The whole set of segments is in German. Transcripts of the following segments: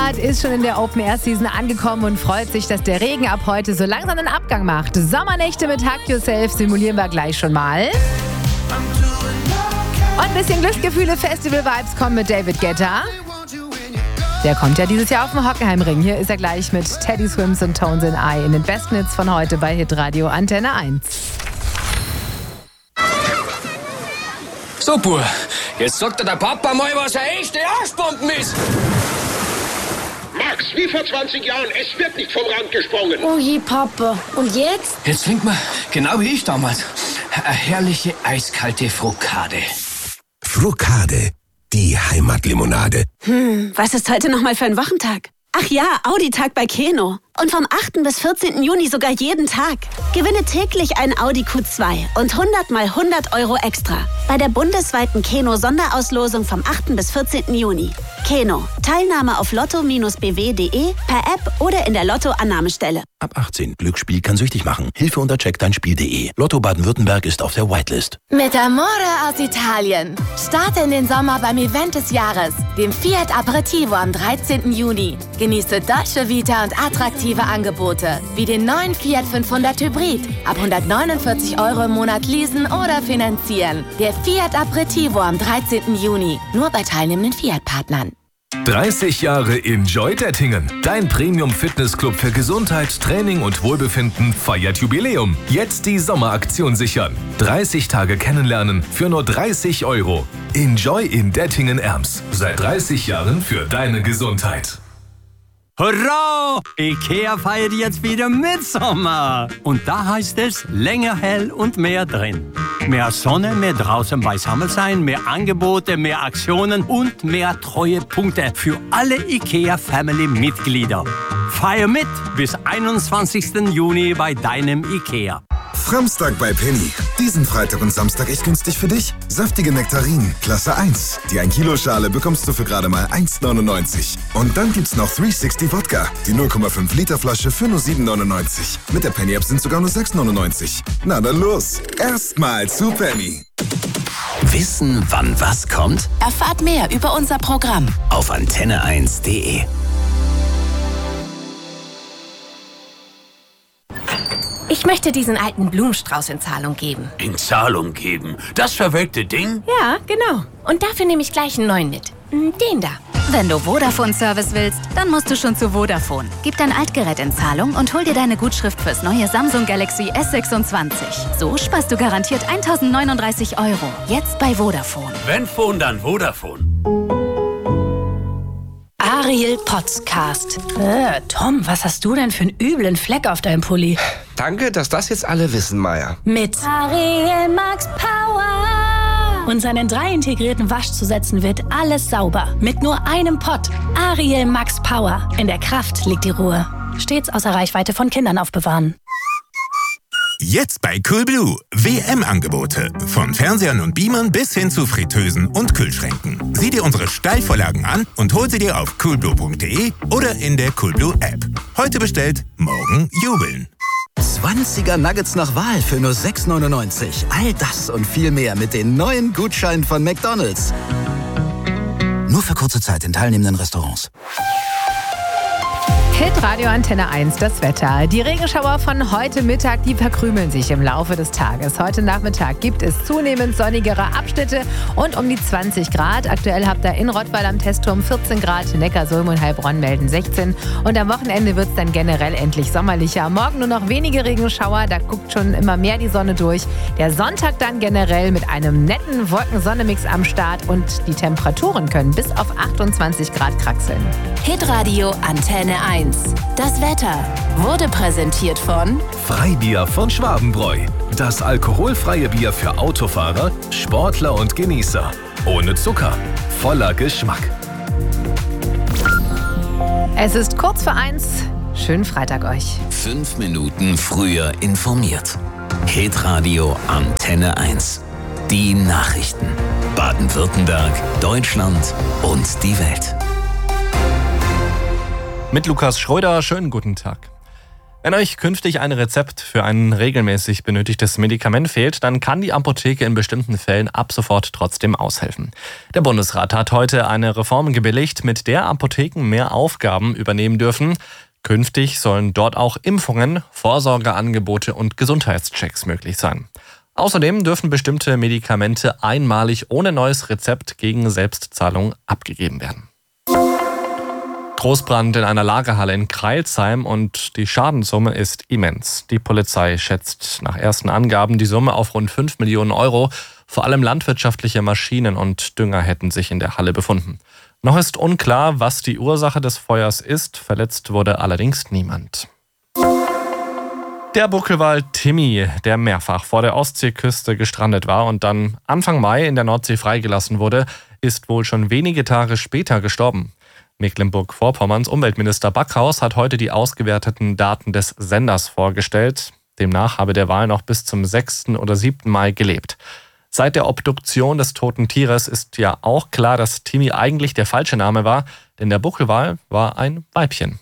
Heimat ist schon in der Open-Air-Season angekommen und freut sich, dass der Regen ab heute so langsam einen Abgang macht. Sommernächte mit Hug Yourself simulieren wir gleich schon mal. Und ein bisschen Glücksgefühle, Festival-Vibes kommen mit David Guetta. Der kommt ja dieses Jahr auf dem Hockenheimring. Hier ist er gleich mit Teddy Swims und Tones in Eye in den besten Hits von heute bei Hitradio Antenne 1. So, Bub, jetzt sagt dir der Papa mal, was eine echte Arschbomben ist. Max, wie vor 20 Jahren, es wird nicht vom Rand gesprungen. Oh je, Papa. Und jetzt? Jetzt trinkt man, genau wie ich damals, eine herrliche eiskalte Frokade. Frokade, die Heimatlimonade. Was ist heute nochmal für ein Wochentag? Ach ja, Audi-Tag bei Keno. Und vom 8. bis 14. Juni sogar jeden Tag. Gewinne täglich ein Audi Q2 und 100 mal 100 Euro extra. Bei der bundesweiten Keno-Sonderauslosung vom 8. bis 14. Juni. Keno. Teilnahme auf lotto-bw.de, per App oder in der Lotto-Annahmestelle. Ab 18. Glücksspiel kann süchtig machen. Hilfe unter checkdeinspiel.de. Lotto Baden-Württemberg ist auf der Whitelist. Mit Amore aus Italien. Starte in den Sommer beim Event des Jahres, dem Fiat Aperitivo am 13. Juni. Genieße Dolce Vita und attraktive Angebote, wie den neuen Fiat 500 Hybrid. Ab 149 Euro im Monat leasen oder finanzieren. Der Fiat Aperitivo am 13. Juni. Nur bei teilnehmenden Fiat-Partnern. 30 Jahre Enjoy Dettingen. Dein Premium-Fitnessclub für Gesundheit, Training und Wohlbefinden feiert Jubiläum. Jetzt die Sommeraktion sichern. 30 Tage kennenlernen für nur 30 Euro. Enjoy in Dettingen-Erms. Seit 30 Jahren für deine Gesundheit. Hurra! Ikea feiert jetzt wieder Mitsommer. Und da heißt es länger hell und mehr drin. Mehr Sonne, mehr draußen beisammen sein, mehr Angebote, mehr Aktionen und mehr Treuepunkte für alle Ikea-Family-Mitglieder. Feier mit bis 21. Juni bei deinem Ikea. Framstag bei Penny. Diesen Freitag und Samstag echt günstig für dich. Saftige Nektarinen, Klasse 1. Die 1 Kilo Schale bekommst du für gerade mal 1,99. Und dann gibt's noch 360 Wodka. Die 0,5 Liter Flasche für nur 7,99. Mit der Penny App sind sogar nur 6,99. Na dann los. Erstmal zu Penny. Wissen, wann was kommt? Erfahrt mehr über unser Programm Auf antenne1.de. Ich möchte diesen alten Blumenstrauß in Zahlung geben. In Zahlung geben? Das verwelkte Ding? Ja, genau. Und dafür nehme ich gleich einen neuen mit. Den da. Wenn du Vodafone-Service willst, dann musst du schon zu Vodafone. Gib dein Altgerät in Zahlung und hol dir deine Gutschrift fürs neue Samsung Galaxy S26. So sparst du garantiert 1.039 €. Jetzt bei Vodafone. Wenn Phone, dann Vodafone. Ariel Podcast. Tom, was hast du denn für einen üblen Fleck auf deinem Pulli? Danke, dass das jetzt alle wissen, Maya. Mit Ariel Max Power. Und seinen 3 integrierten Waschzusätzen wird alles sauber. Mit nur einem Pott. Ariel Max Power. In der Kraft liegt die Ruhe. Stets außer Reichweite von Kindern aufbewahren. Jetzt bei Coolblue. WM-Angebote. Von Fernsehern und Beamern bis hin zu Fritteusen und Kühlschränken. Sieh dir unsere Steilvorlagen an und hol sie dir auf coolblue.de oder in der Coolblue-App. Heute bestellt, morgen jubeln. 20er Nuggets nach Wahl für nur 6,99. All das und viel mehr mit den neuen Gutscheinen von McDonald's. Nur für kurze Zeit in teilnehmenden Restaurants. Hitradio Antenne 1, das Wetter. Die Regenschauer von heute Mittag, die verkrümeln sich im Laufe des Tages. Heute Nachmittag gibt es zunehmend sonnigere Abschnitte und um die 20 Grad. Aktuell habt ihr in Rottweil am Testturm 14 Grad, Neckarsulm und Heilbronn melden 16. Und am Wochenende wird es dann generell endlich sommerlicher. Morgen nur noch wenige Regenschauer, da guckt schon immer mehr die Sonne durch. Der Sonntag dann generell mit einem netten Wolken-Sonne-Mix am Start und die Temperaturen können bis auf 28 Grad kraxeln. Hitradio Antenne 1. Das Wetter wurde präsentiert von Freibier von Schwabenbräu. Das alkoholfreie Bier für Autofahrer, Sportler und Genießer. Ohne Zucker, voller Geschmack. Es ist kurz vor 1. Schönen Freitag euch. 5 Minuten früher informiert. Hitradio Antenne 1. Die Nachrichten. Baden-Württemberg, Deutschland und die Welt. Mit Lukas Schröder, schönen guten Tag. Wenn euch künftig ein Rezept für ein regelmäßig benötigtes Medikament fehlt, dann kann die Apotheke in bestimmten Fällen ab sofort trotzdem aushelfen. Der Bundesrat hat heute eine Reform gebilligt, mit der Apotheken mehr Aufgaben übernehmen dürfen. Künftig sollen dort auch Impfungen, Vorsorgeangebote und Gesundheitschecks möglich sein. Außerdem dürfen bestimmte Medikamente einmalig ohne neues Rezept gegen Selbstzahlung abgegeben werden. Großbrand in einer Lagerhalle in Crailsheim und die Schadenssumme ist immens. Die Polizei schätzt nach ersten Angaben die Summe auf rund 5 Millionen Euro. Vor allem landwirtschaftliche Maschinen und Dünger hätten sich in der Halle befunden. Noch ist unklar, was die Ursache des Feuers ist. Verletzt wurde allerdings niemand. Der Buckelwal Timmy, der mehrfach vor der Ostseeküste gestrandet war und dann Anfang Mai in der Nordsee freigelassen wurde, ist wohl schon wenige Tage später gestorben. Mecklenburg-Vorpommerns Umweltminister Backhaus hat heute die ausgewerteten Daten des Senders vorgestellt. Demnach habe der Wal noch bis zum 6. oder 7. Mai gelebt. Seit der Obduktion des toten Tieres ist ja auch klar, dass Timmy eigentlich der falsche Name war, denn der Buckelwal war ein Weibchen.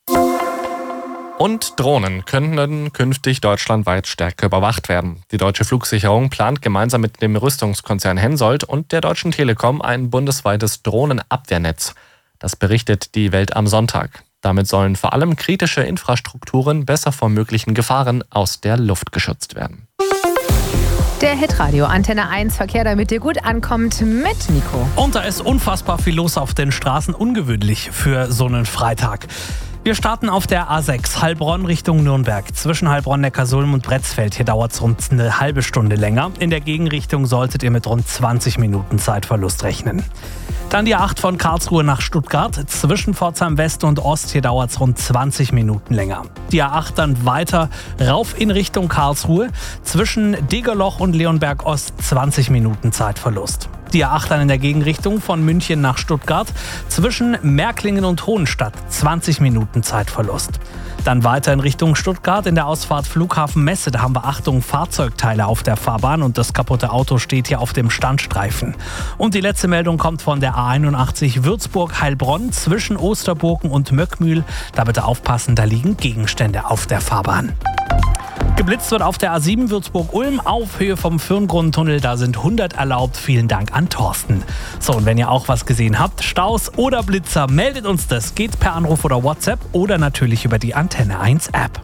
Und Drohnen könnten künftig deutschlandweit stärker überwacht werden. Die Deutsche Flugsicherung plant gemeinsam mit dem Rüstungskonzern Hensoldt und der Deutschen Telekom ein bundesweites Drohnenabwehrnetz. Das berichtet die Welt am Sonntag. Damit sollen vor allem kritische Infrastrukturen besser vor möglichen Gefahren aus der Luft geschützt werden. Der Hitradio Antenne 1 Verkehr, damit ihr gut ankommt, mit Nico. Und da ist unfassbar viel los auf den Straßen, ungewöhnlich für so einen Freitag. Wir starten auf der A6 Heilbronn Richtung Nürnberg. Zwischen Heilbronn-Neckarsulm und Bretzfeld. Hier dauert es rund eine halbe Stunde länger. In der Gegenrichtung solltet ihr mit rund 20 Minuten Zeitverlust rechnen. Dann die A8 von Karlsruhe nach Stuttgart. Zwischen Pforzheim West und Ost. Hier dauert es rund 20 Minuten länger. Die A8 dann weiter rauf in Richtung Karlsruhe. Zwischen Degerloch und Leonberg Ost 20 Minuten Zeitverlust. Die A8 dann in der Gegenrichtung von München nach Stuttgart. Zwischen Märklingen und Hohenstadt 20 Minuten Zeitverlust. Dann weiter in Richtung Stuttgart in der Ausfahrt Flughafen Messe. Da haben wir, Achtung, Fahrzeugteile auf der Fahrbahn und das kaputte Auto steht hier auf dem Standstreifen. Und die letzte Meldung kommt von der A81 Würzburg-Heilbronn zwischen Osterburgen und Möckmühl. Da bitte aufpassen, da liegen Gegenstände auf der Fahrbahn. Geblitzt wird auf der A7 Würzburg-Ulm auf Höhe vom Fürngrundentunnel. Da sind 100 erlaubt. Vielen Dank an Thorsten. So, und wenn ihr auch was gesehen habt, Staus oder Blitzer, meldet uns das. Geht per Anruf oder WhatsApp oder natürlich über die Antenne 1 App.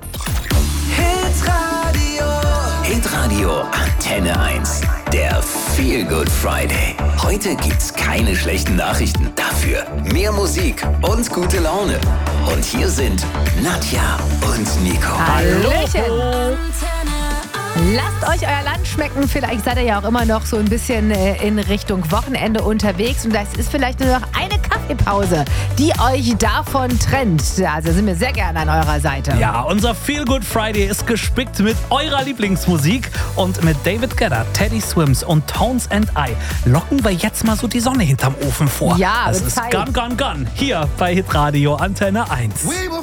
Hitradio Antenne 1. Der Feel Good Friday. Heute gibt's keine schlechten Nachrichten. Dafür mehr Musik und gute Laune. Und hier sind Nadja und Nico. Hallöchen. Lasst euch euer Land schmecken. Vielleicht seid ihr ja auch immer noch so ein bisschen in Richtung Wochenende unterwegs. Und das ist vielleicht nur noch eine Kaffeepause, die euch davon trennt. Also sind wir sehr gerne an eurer Seite. Ja, unser Feel Good Friday ist gespickt mit eurer Lieblingsmusik. Und mit David Guetta, Teddy Swims und Tones and I locken wir jetzt mal so die Sonne hinterm Ofen vor. Ja, das ist Gun, Gun, Gun. Hier bei Hitradio Antenne 1.